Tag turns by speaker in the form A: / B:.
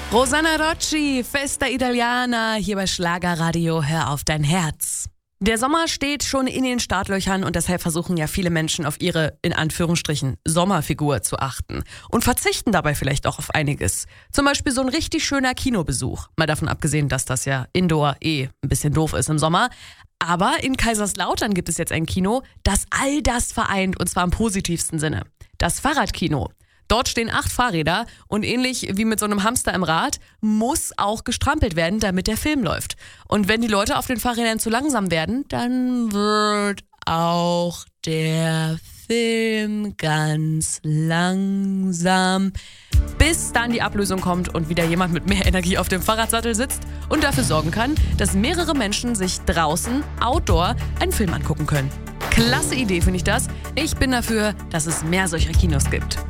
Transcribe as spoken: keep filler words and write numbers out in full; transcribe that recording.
A: Rosanna Rocci, Festa Italiana, hier bei Schlagerradio, hör auf dein Herz. Der Sommer steht schon in den Startlöchern und deshalb versuchen ja viele Menschen auf ihre, in Anführungsstrichen, Sommerfigur zu achten und verzichten dabei vielleicht auch auf einiges. Zum Beispiel so ein richtig schöner Kinobesuch. Mal davon abgesehen, dass das ja Indoor eh ein bisschen doof ist im Sommer. Aber in Kaiserslautern gibt es jetzt ein Kino, das all das vereint und zwar im positivsten Sinne. Das Fahrradkino. Dort stehen acht Fahrräder und ähnlich wie mit so einem Hamster im Rad muss auch gestrampelt werden, damit der Film läuft. Und wenn die Leute auf den Fahrrädern zu langsam werden, dann wird auch der Film ganz langsam, bis dann die Ablösung kommt und wieder jemand mit mehr Energie auf dem Fahrradsattel sitzt und dafür sorgen kann, dass mehrere Menschen sich draußen, outdoor, einen Film angucken können. Klasse Idee finde ich das. Ich bin dafür, dass es mehr solcher Kinos gibt.